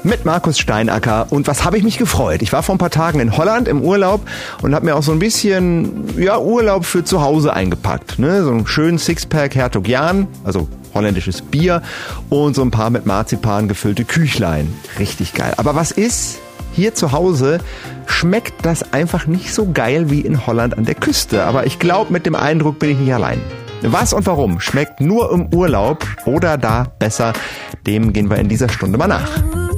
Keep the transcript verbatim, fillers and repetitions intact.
mit Markus Steinacker. Und was habe ich mich gefreut? Ich war vor ein paar Tagen in Holland im Urlaub und habe mir auch so ein bisschen ja, Urlaub für zu Hause eingepackt. Ne? So einen schönen Sixpack Hertogian, also holländisches Bier und so ein paar mit Marzipan gefüllte Küchlein. Richtig geil. Aber was ist? Hier zu Hause schmeckt das einfach nicht so geil wie in Holland an der Küste. Aber ich glaube, mit dem Eindruck bin ich nicht allein. Was und warum schmeckt nur im Urlaub oder da besser, dem gehen wir in dieser Stunde mal nach.